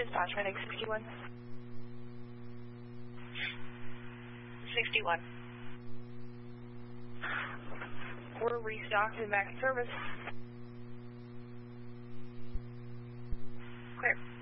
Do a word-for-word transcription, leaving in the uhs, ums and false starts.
dispatch, Medic sixty-one. sixty-one. We're restocked and back in service. Clear.